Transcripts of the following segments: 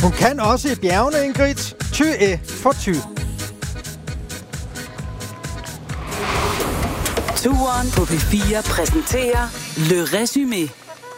Hun kan også i bjergene, Ingrid. Thy for Thy. Turen på P4 præsenterer Le Résumé.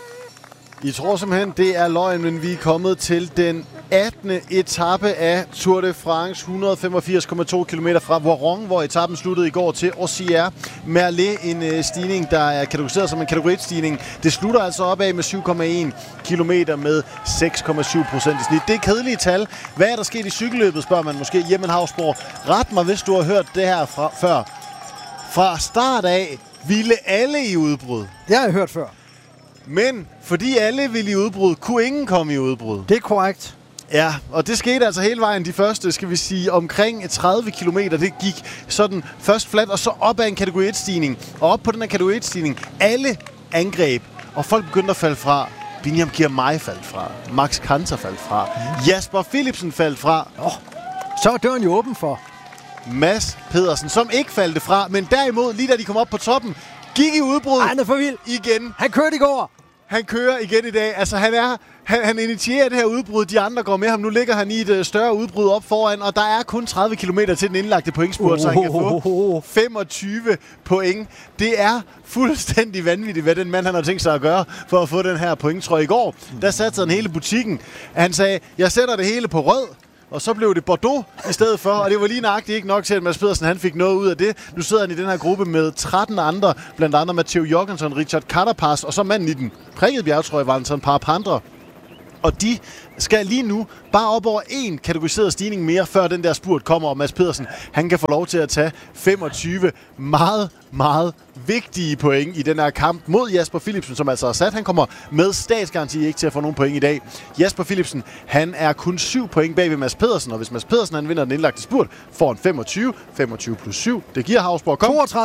I tror simpelthen, det er løgn, men vi er kommet til den 18. etape af Tour de France, 185,2 km fra Voiron, hvor etappen sluttede i går, til Ossières-Merlet, en stigning, der er kategoriseret som en kategori 1-stigning. Det slutter altså opad med 7,1 km med 6,7% i snit. Det er kedelige tal. Hvad er der sket i cykelløbet, spørger man måske. Jemen Hausborg, ret mig, hvis du har hørt det her før. Fra start af ville alle i udbrud. Det har jeg hørt før. Men fordi alle ville i udbrud, kunne ingen komme i udbrud. Det er korrekt. Ja, og det skete altså hele vejen. De første, skal vi sige, omkring 30 kilometer. Det gik sådan først fladt, og så op ad en kategori 1-stigning. Og op på den her kategori 1-stigning, alle angreb. Og folk begyndte at falde fra. Biniam Girmay faldt fra. Max Kanter faldt fra. Jasper Philipsen faldt fra. Så er døren jo åben for Mads Pedersen, som ikke faldt fra, men derimod, lige da de kom op på toppen, gik i udbrud. Han er for vild. Igen. Han kørte i går. Han kører igen i dag. Altså, han initierer det her udbrud. De andre går med ham. Nu ligger han i et større udbrud op foran, og der er kun 30 km til den indlagte pointspurt, så han kan få 25 point. Det er fuldstændig vanvittigt, hvad den mand han har tænkt sig at gøre for at få den her pointtrøje. I går, der satte han hele butikken. Han sagde, jeg sætter det hele på rød. Og så blev det Bordeaux i stedet for, og det var lige nøjagtigt ikke nok til, at Mads Pedersen han fik noget ud af det. Nu sidder han i den her gruppe med 13 andre, blandt andre Matteo Jorgensen, Richard Carapaz, og så manden i den prikkede bjergtrøje, Valentin Parapandre. Og de skal lige nu bare op over en kategoriseret stigning mere, før den der spurt kommer, og Mads Pedersen, han kan få lov til at tage 25 meget, meget vigtige point i den her kamp mod Jasper Philipsen, som altså er sat. Han kommer med statsgaranti ikke til at få nogen point i dag. Jasper Philipsen, han er kun 7 point bag ved Mads Pedersen, og hvis Mads Pedersen han vinder den indlagte spurt, får han 25 plus 7. Det giver Hausborg.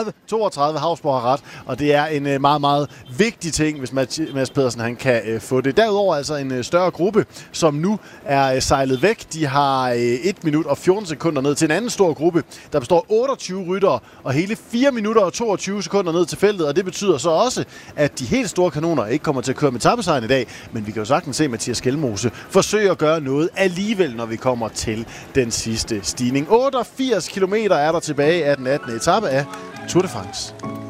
32 Hausborg har ret, og det er en meget, meget vigtig ting, hvis Mads Pedersen han kan få det. Derudover altså en større gruppe, som nu er sejlet væk. De har 1 minut og 14 sekunder ned til en anden stor gruppe, der består 28 ryttere og hele 4 minutter og 22 sekunder ned til feltet, og det betyder så også, at de helt store kanoner ikke kommer til at køre med etappesejren i dag, men vi kan jo sagtens se Mathias Skelmose forsøge at gøre noget alligevel, når vi kommer til den sidste stigning. 88 kilometer er der tilbage af den 18. etape af Tour de France.